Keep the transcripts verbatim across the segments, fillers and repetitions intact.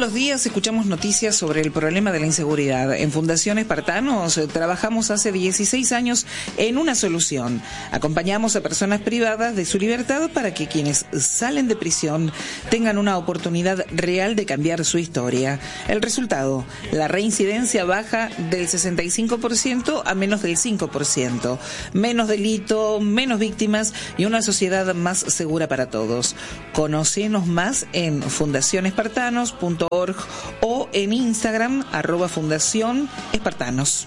los días escuchamos noticias sobre el problema de la inseguridad. En Fundación Espartanos eh, trabajamos hace dieciséis años en una solución. Acompañamos a personas privadas de su libertad para que quienes salen de prisión tengan una oportunidad real de cambiar su historia. El resultado, la reincidencia baja del sesenta y cinco por ciento a menos del cinco por ciento. Menos delito, menos víctimas y una sociedad más segura para todos. Conocenos más en fundación espartanos punto org o en Instagram, arroba Fundación Espartanos.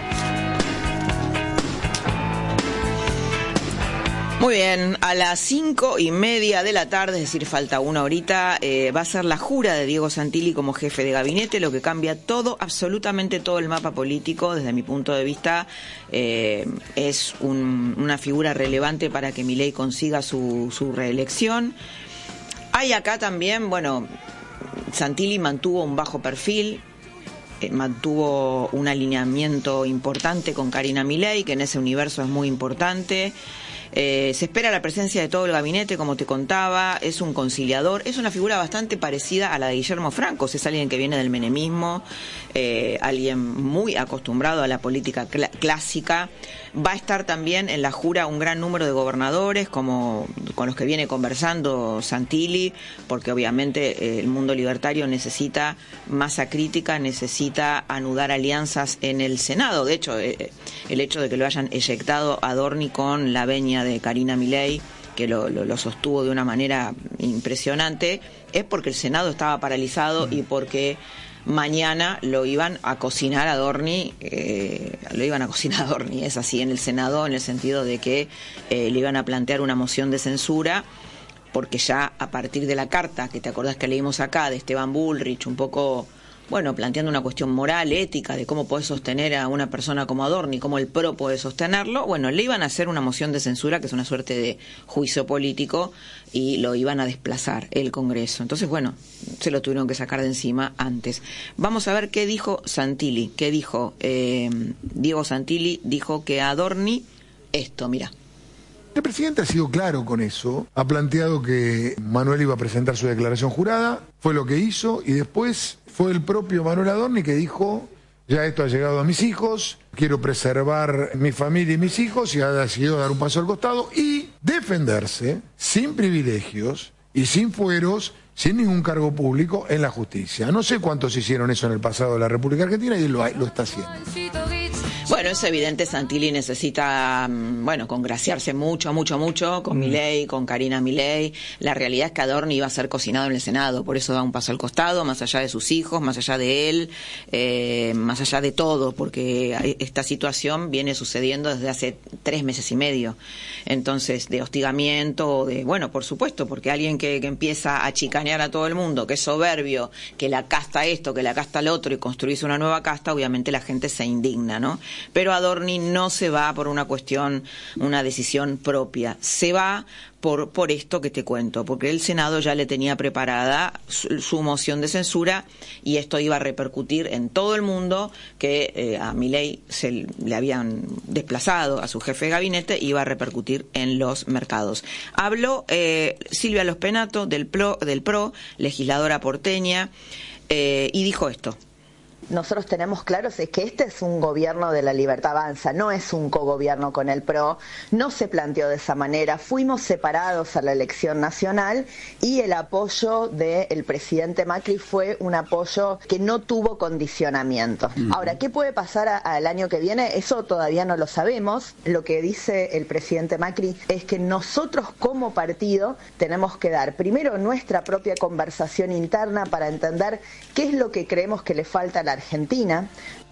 Muy bien, a las cinco y media de la tarde, es decir, falta una horita, eh, va a ser la jura de Diego Santilli como jefe de gabinete, lo que cambia todo, absolutamente todo el mapa político. Desde mi punto de vista, eh, es un, una figura relevante para que Milei consiga su, su reelección. Hay acá también, bueno, Santilli mantuvo un bajo perfil, eh, mantuvo un alineamiento importante con Karina Milei, que en ese universo es muy importante. Eh, se espera la presencia de todo el gabinete, como te contaba, es un conciliador, es una figura bastante parecida a la de Guillermo Franco, es alguien que viene del menemismo, eh, alguien muy acostumbrado a la política cl- clásica. Va a estar también en la jura un gran número de gobernadores, como con los que viene conversando Santilli, porque obviamente eh, el mundo libertario necesita masa crítica, necesita anudar alianzas en el Senado. De hecho, eh, el hecho de que lo hayan eyectado a Adorni con la venia de Karina Milei, que lo, lo, lo sostuvo de una manera impresionante, es porque el Senado estaba paralizado y porque mañana lo iban a cocinar a Adorni, eh, lo iban a cocinar a Adorni, es así, en el Senado, en el sentido de que eh, le iban a plantear una moción de censura, porque ya a partir de la carta, que te acordás que leímos acá, de Esteban Bullrich, un poco, bueno, planteando una cuestión moral, ética, de cómo podés sostener a una persona como Adorni, cómo el PRO puede sostenerlo, bueno, le iban a hacer una moción de censura, que es una suerte de juicio político, y lo iban a desplazar el Congreso. Entonces, bueno, se lo tuvieron que sacar de encima antes. Vamos a ver qué dijo Santilli, qué dijo eh, Diego Santilli, dijo que Adorni esto, mira. El presidente ha sido claro con eso, ha planteado que Manuel iba a presentar su declaración jurada, fue lo que hizo, y después fue el propio Manuel Adorni que dijo: ya esto ha llegado a mis hijos, quiero preservar mi familia y mis hijos, y ha decidido dar un paso al costado y defenderse sin privilegios y sin fueros, sin ningún cargo público en la justicia. No sé cuántos hicieron eso en el pasado de la República Argentina y lo, lo está haciendo. Bueno, es evidente, Santilli necesita, bueno, congraciarse mucho, mucho, mucho con mm. Milei, con Karina Milei. La realidad es que Adorni iba a ser cocinado en el Senado, por eso da un paso al costado, más allá de sus hijos, más allá de él, eh, más allá de todo, porque esta situación viene sucediendo desde hace tres meses y medio. Entonces, de hostigamiento, de, bueno, por supuesto, porque alguien que, que empieza a chicanear a todo el mundo, que es soberbio, que la casta esto, que la casta lo otro y construirse una nueva casta, obviamente la gente se indigna, ¿no? Pero Adorni no se va por una cuestión, una decisión propia, se va por, por esto que te cuento, porque el Senado ya le tenía preparada su, su moción de censura y esto iba a repercutir en todo el mundo, que eh, a Milei se le habían desplazado a su jefe de gabinete, iba a repercutir en los mercados. Habló eh, Silvia Los Penato del PRO, del PRO, legisladora porteña, eh, y dijo esto. Nosotros tenemos claros es que este es un gobierno de la Libertad Avanza, no es un cogobierno con el PRO, no se planteó de esa manera, fuimos separados a la elección nacional y el apoyo del presidente Macri fue un apoyo que no tuvo condicionamiento. Uh-huh. Ahora, ¿qué puede pasar al año que viene? Eso todavía no lo sabemos. Lo que dice el presidente Macri es que nosotros como partido tenemos que dar primero nuestra propia conversación interna para entender qué es lo que creemos que le falta a la Argentina.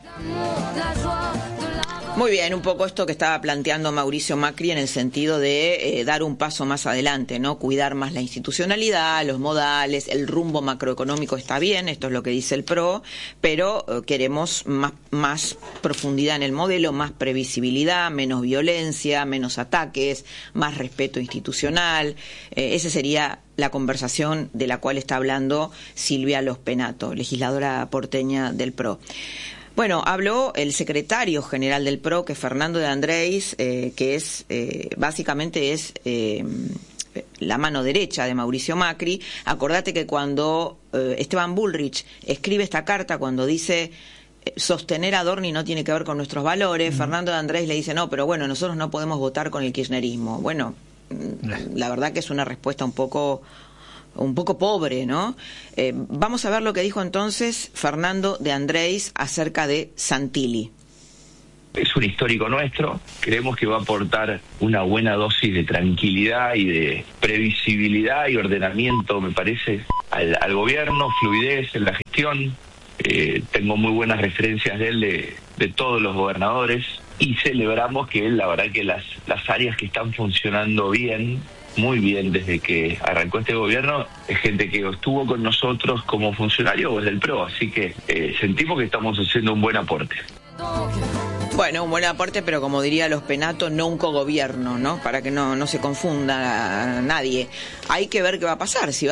Muy bien, un poco esto que estaba planteando Mauricio Macri en el sentido de eh, dar un paso más adelante, ¿no? Cuidar más la institucionalidad, los modales, el rumbo macroeconómico está bien, esto es lo que dice el PRO, pero eh, queremos más, más profundidad en el modelo, más previsibilidad, menos violencia, menos ataques, más respeto institucional. Eh, ese sería la conversación de la cual está hablando Silvia Los Penato, legisladora porteña del PRO. Bueno, habló el secretario general del PRO, que es Fernando de Andrés, eh, que es, eh, básicamente es eh, la mano derecha de Mauricio Macri. Acordate que cuando eh, Esteban Bullrich escribe esta carta, cuando dice eh, sostener a Adorni no tiene que ver con nuestros valores, mm. Fernando de Andrés le dice, no, pero bueno, nosotros no podemos votar con el kirchnerismo. Bueno, la verdad que es una respuesta un poco un poco pobre, ¿no? Eh, vamos a ver lo que dijo entonces Fernando de Andrés acerca de Santilli. Es un histórico nuestro, creemos que va a aportar una buena dosis de tranquilidad y de previsibilidad y ordenamiento, me parece, al, al gobierno, fluidez en la gestión. Eh, tengo muy buenas referencias de él, de, de todos los gobernadores, y celebramos que él, la verdad que las, las áreas que están funcionando bien, muy bien desde que arrancó este gobierno, es gente que estuvo con nosotros como funcionario o del P R O, así que eh, sentimos que estamos haciendo un buen aporte. Bueno, un buen aporte, pero como diría los Penato, no un cogobierno, ¿no? Para que no, no se confunda a nadie. Hay que ver qué va a pasar, si